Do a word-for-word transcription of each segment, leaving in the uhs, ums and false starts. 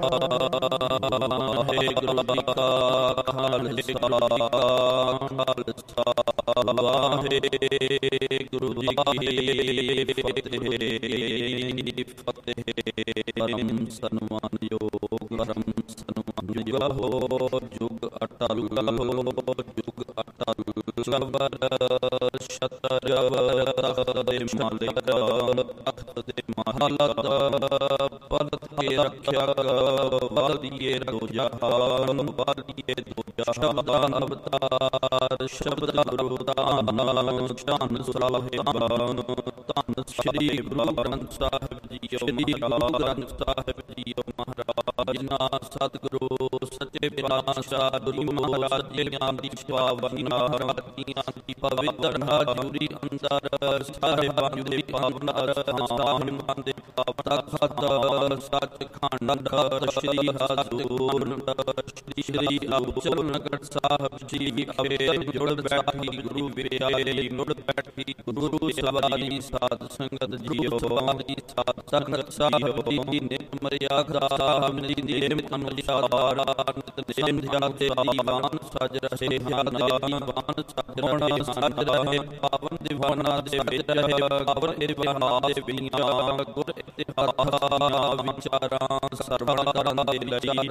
ਵਾਹਿਗੁਰੂ ਜੀ ਕਾ ਖਾਲਸਾ, ਖਾਲਸਾ ਵਾਹਿਗੁਰੂ ਜੀ ਕੀ ਫਤਿਹ। ਫਤਿਹ ਕਰਮ ਸਨਮਾਨ ਯੋਗ, ਕਰਮ ਸਨਮਾਨ ਯੁਗ ਹੋ, ਜੁਗ ਅਟਲ ਹੋ, ਜੁਗ ਅਟਲ। ਸਬਰ ਛਤਰ ਤਖਤ ਦੇ ਮਾਲਿਕ, ਤਖਤ ਦੇ ਮਾਲਕ, ਪਲਟ ਕੇ ਰੱਖਿਆ ਵਾਲੀਏ ਦੋ ਜਹਾਨ, ਵਾਲੀਏ ਦੋ ਜਹਾਨ। ਅਵਤਾਰ ਸ਼ਬਦ ਗੁਰੂ ਧੰਨ ਧੰਨ ਸਾਹਿਬਾਨ, ਧੰਨ ਸ੍ਰੀ ਗੁਰੂ ਗ੍ਰੰਥ ਸਾਹਿਬ ਜੀਓ, ਸ੍ਰੀ ਗੁਰੂ ਗ੍ਰੰਥ ਸਾਹਿਬ ਜੀਓ ਮਹਾਰਾਜ। ਜਿਨ੍ਹਾਂ ਸਤਿਗੁਰੂ ਸੱਚੇ ਪਾਤਸ਼ਾਹ ਗੁਰੂ ਮਹਾਰਾਜ ਜੀਆਂ ਦੀ ਪਾਵਨ ਰਾਤੀਆਂ ਦੀ ਪਵਿੱਤਰ ਹਾਜ਼ੂਰੀ ਅੰਦਰ ਸਾਹਿਬਾਨ ਦੇ ਪਾਵਨ ਅਸਥਾਨ ਦੇ ਤਖਤ ਸੱਚਖੰਡ ਸ੍ਰੀ ਹਜ਼ੂਰ ਸ੍ਰੀ ਸ੍ਰੀ ਅਬਚਲ ਨਗਰ ਸਾਹਿਬ ਜੀ ਅਵੇ ਜੁੜ ਬੈਠੀ ਗੁਰੂ ਵਿਆਲੀ, ਮੁੜ ਬੈਠੀ ਗੁਰੂ ਸਵਾਰੀ ਸਾਧ ਸੰਗਤ ਜੀਓ। ਵਾਲੀ ਸਾਧ ਸੰਗਤ ਸਾਹਿਬ ਦੀ ਨਿਤ ਮਰਿਆਦਾ ਸਾਹਿਬ ਦੀ ਨਿਤ ਮਰਿਆਦਾ ਨਿਤ ਨਿਤ ਦੇ ਦੀਵਾਨ ਸਜ ਰਹੇ ਹਨ, ਦੀਵਾਨ ਸਜ ਰਹੇ ਸਜ ਰਹੇ ਪਾਵਨ ਦੀਵਾਨਾ ਦੇ ਵਿੱਚ ਰਹੇ ਗੁਰ ਇਤਿਹਾਸ ਦੇ ਬਿਨੀਆਂ, ਗੁਰ ਇਤਿਹਾਸ ਵਿਚਾਰਾਂ ਸਰਵਣ ਕਰਨ ਦੇ ਲਈ,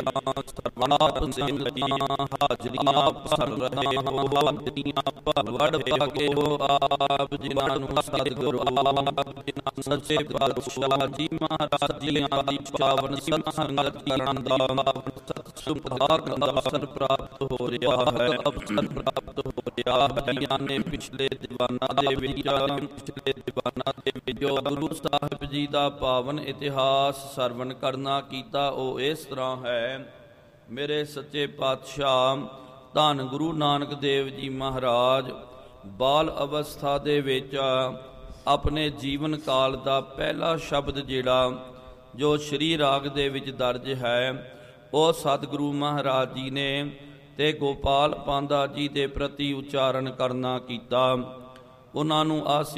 ਸਰਵਣ ਦੇ ਲਈ ਹਾਜ਼ਰੀਆਂ ਭਰ ਰਹੇ ਹੋ, ਹਾਜ਼ਰੀਆਂ ਭਰ ਵੜ ਭਾਗੇ ਹੋ ਆਪ ਜਿਨ੍ਹਾਂ ਨੂੰ ਸਤਿਗੁਰੂ ਆਪ ਜਿਨ੍ਹਾਂ ਸੱਚੇ ਪਾਤਸ਼ਾਹ ਜੀ ਮਹਾਰਾਜ ਜੀਆਂ ਦੀ ਪਾਵਨ ਸੰਗਤ ਕਰਨ ਦਾ ਪਾਵਨ ਸਤ ਸੁਭਾਗ ਦਾ ਅਵਸਰ ਪ੍ਰਾਪਤ ਹੋ ਰਿਹਾ ਹੈ, ਅਵਸਰ ਪ੍ਰਾਪਤ ਹੋ ਰਿਹਾ ਹੈ। ਜੀਆਂ ਨੇ ਪਿਛਲੇ ਦੀਵਾਨਾਂ ਦੇ ਵਿੱਚ ਪਿਛਲੇ ਦੀਵਾਨਾਂ ਦੇ ਵਿੱਚ ਗੁਰੂ ਸਾਹਿਬ ਜੀ ਦਾ ਪਾਵਨ ਇਤਿਹਾਸ ਸਰਵਣ ਕਰਨਾ ਕੀਤਾ, ਉਹ ਇਸ ਤਰ੍ਹਾਂ ਹੈ। ਮੇਰੇ ਸੱਚੇ ਪਾਤਸ਼ਾਹ ਧੰਨ ਗੁਰੂ ਨਾਨਕ ਦੇਵ ਜੀ ਮਹਾਰਾਜ ਬਾਲ ਅਵਸਥਾ ਦੇ ਵਿੱਚ ਆਪਣੇ ਜੀਵਨ ਕਾਲ ਦਾ ਪਹਿਲਾ ਸ਼ਬਦ ਜਿਹੜਾ ਜੋ ਸ਼੍ਰੀ ਰਾਗ ਦੇ ਵਿੱਚ ਦਰਜ ਹੈ, ਉਹ ਸਤਿਗੁਰੂ ਮਹਾਰਾਜ ਜੀ ਨੇ ਤੇ ਗੋਪਾਲ ਪਾਂਧਾ ਜੀ ਦੇ ਪ੍ਰਤੀ ਉਚਾਰਨ ਕਰਨਾ ਕੀਤਾ। ਉਹਨਾਂ ਨੂੰ ਆਸ